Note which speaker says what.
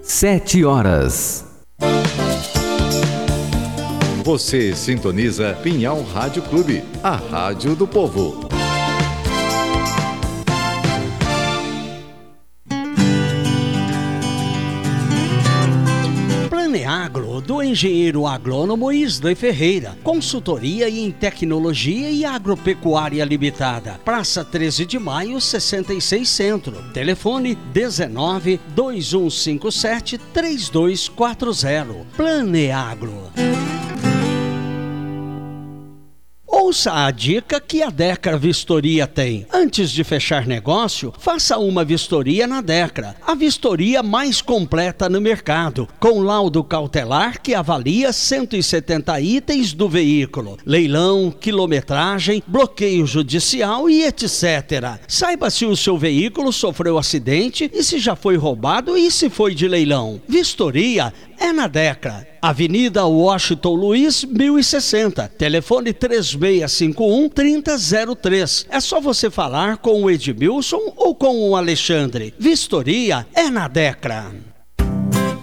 Speaker 1: 7h.
Speaker 2: Você sintoniza Pinhal Rádio Clube, a rádio do povo.
Speaker 3: Planeagro, do engenheiro agrônomo Isley Ferreira. Consultoria em tecnologia e agropecuária limitada. Praça 13 de Maio, 66 Centro. Telefone 19 2157 3240. Planeagro. Ouça a dica que a Decra Vistoria tem. Antes de fechar negócio, faça uma vistoria na Decra. A vistoria mais completa no mercado, com laudo cautelar que avalia 170 itens do veículo. Leilão, quilometragem, bloqueio judicial e etc. Saiba se o seu veículo sofreu acidente e se já foi roubado e se foi de leilão. Vistoria é na Decra. Avenida Washington Luiz, 1060. Telefone 3651-3003. É só você falar com o Edmilson ou com o Alexandre. Vistoria é na Decra.